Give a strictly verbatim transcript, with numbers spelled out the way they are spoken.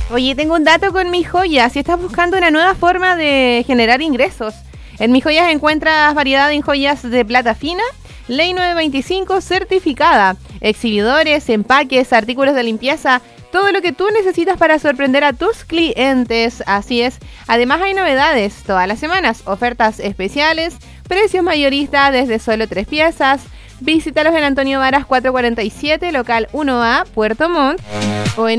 Oye, tengo un dato con Mis Joyas. Si estás buscando una nueva forma de generar ingresos, en Mis Joyas encuentras variedad en joyas de plata fina, Ley nueve veinticinco certificada, exhibidores, empaques, artículos de limpieza, todo lo que tú necesitas para sorprender a tus clientes. Así es. Además hay novedades todas las semanas, ofertas especiales, precios mayoristas desde solo tres piezas. Visítalos en Antonio Varas cuatrocientos cuarenta y siete, local uno A, Puerto Montt, o en